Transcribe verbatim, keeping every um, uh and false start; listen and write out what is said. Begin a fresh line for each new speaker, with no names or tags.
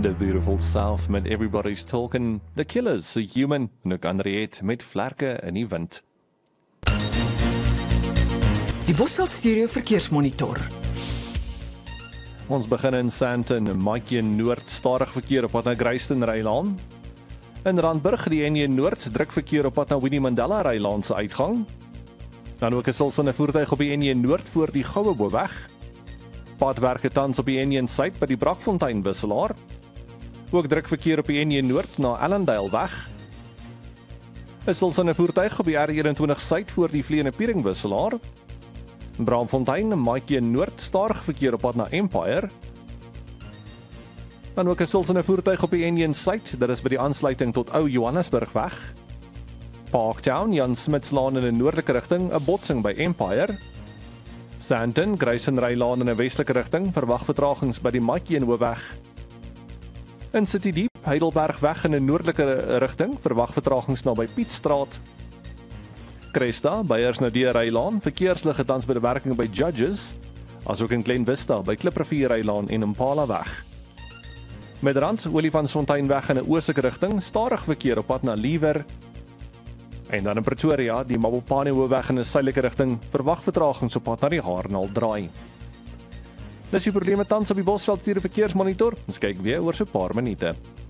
The Beautiful South met Everybody's Talking, The Killers, A Human, en ook Henriette met Vlerke in die wind.
Die Bosveld Stereo Verkeersmonitor.
Ons begin in Sandton, Maatjie Noord, stadig verkeer op pad na Grayston Rylaan. In Randburg, die N een Noord, druk verkeer op pad na Winnie Mandela Rylaan se uitgang. Dan ook 'n silsende voertuig op die N een Noord voor die Gouweboeweg. Padwerke tans op die N een Suid by die Brakfontein wisselaar. Ook druk verkeer op die N een Noord na Allendale weg. 'n silsende voertuig op die R eenentwintig Suid voor die Vleene-Piering wisselaar. Braamfontein, Maatjie Noord, stadig verkeer op pad na Empire. Dan ook 'n silsende voertuig op die N een Suid, dit is by die aansluiting tot Ou Johannesburgweg. Parktown, Jan Smitslaan in 'n noordelike rigting, 'n botsing by Empire. Sandton, Grayson Rylaan in 'n westelike rigting, verwag vertragings by die Maatjie-Hoofweg. In City Deep, Heidelbergweg in 'n noordelike rigting, verwag vertragings na by Pietstraat. Cresta, Beyersnodie Rylaan, verkeersligte tans by die werking by Judges, asook in Glen Vista by Kliprivier Rylaan en Impala weg. Midrand, Olifantsfonteinweg in 'n oostelike rigting, stadig verkeer op pad na Liewer. En dan in Pretoria, die Mabopane Hoofweg in 'n suidelike rigting, verwag vertragings op pad na die Haarnal draai. Dis die probleme tans op die Bosveld Stereo Verkeersmonitor. Ons kyk weer oor so 'n paar minute.